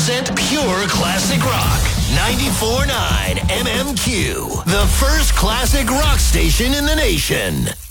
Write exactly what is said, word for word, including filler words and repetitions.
percent pure classic rock. ninety-four point nine M M Q, the first classic rock station in the nation.